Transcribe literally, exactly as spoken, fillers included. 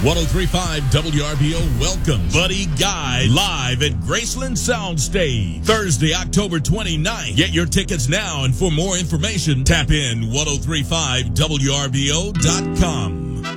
ten thirty-five W R B O welcomes Buddy Guy live at Graceland Soundstage Thursday, October twenty-ninth. Get your tickets now, and for more information, tap in ten thirty-five W R B O dot com.